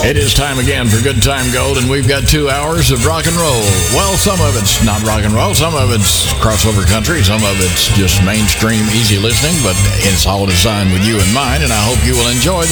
It is time again for Good Time Gold, and we've got 2 hours of rock and roll. Well, some of it's not rock and roll, some of it's crossover country, some of it's just mainstream, easy listening, but it's all designed with you in mind, and I hope you will enjoy